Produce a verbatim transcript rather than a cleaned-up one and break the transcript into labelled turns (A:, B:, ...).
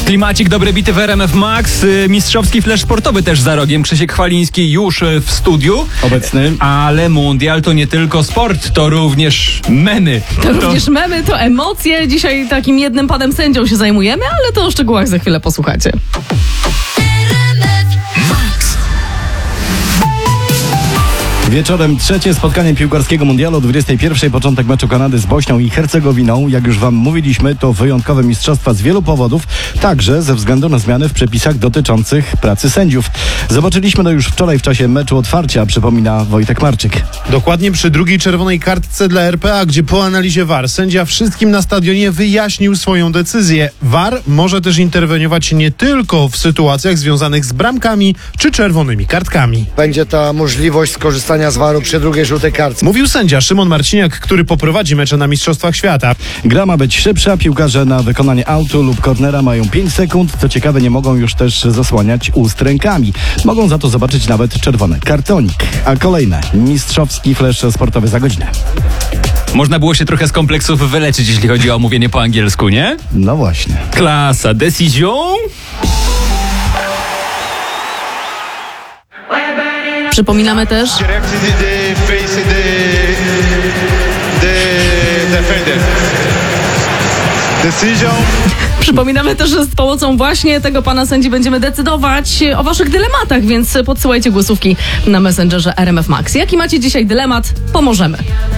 A: Klimacik, dobre bity w R M F Max, mistrzowski flash sportowy też za rogiem. Krzysiek Chwaliński już w studiu.
B: Obecny.
A: Ale mundial to nie tylko sport, to również memy.
C: To, to również memy, to emocje. Dzisiaj takim jednym panem sędzią się zajmujemy, ale to o szczegółach za chwilę posłuchacie.
B: Wieczorem trzecie spotkanie piłkarskiego mundialu o dwudziestej pierwszej. Początek meczu Kanady z Bośnią i Hercegowiną. Jak już wam mówiliśmy, to wyjątkowe mistrzostwa z wielu powodów, także ze względu na zmiany w przepisach dotyczących pracy sędziów. Zobaczyliśmy to już wczoraj w czasie meczu otwarcia, przypomina Wojtek Marczyk.
D: Dokładnie przy drugiej czerwonej kartce dla R P A, gdzie po analizie V A R sędzia wszystkim na stadionie wyjaśnił swoją decyzję. V A R może też interweniować nie tylko w sytuacjach związanych z bramkami czy czerwonymi kartkami.
E: Będzie ta możliwość skorzystania z V A R-u przy drugiej żółtej kartce.
D: Mówił sędzia Szymon Marciniak, który poprowadzi mecze na Mistrzostwach Świata.
B: Gra ma być szybsza, piłkarze na wykonanie autu lub kornera mają pięć sekund. Co ciekawe, nie mogą już też zasłaniać ust rękami. Mogą za to zobaczyć nawet czerwony kartonik. A kolejne, mistrzowski flash sportowy za godzinę.
A: Można było się trochę z kompleksów wyleczyć, jeśli chodzi o mówienie po angielsku, nie?
B: No właśnie.
A: Klasa. Decision?
C: Przypominamy też, Przypominamy też, że z pomocą właśnie tego pana sędzi będziemy decydować o waszych dylematach, więc podsyłajcie głosówki na Messengerze R M F Max. Jaki macie dzisiaj dylemat? Pomożemy.